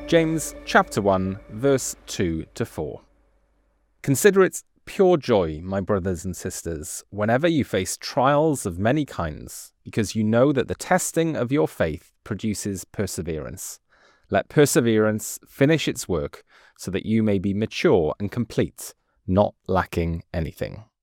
James chapter 1, verse 2-4. Consider it pure joy, my brothers and sisters, whenever you face trials of many kinds, because you know that the testing of your faith produces perseverance. Let perseverance finish its work, so that you may be mature and complete, not lacking anything.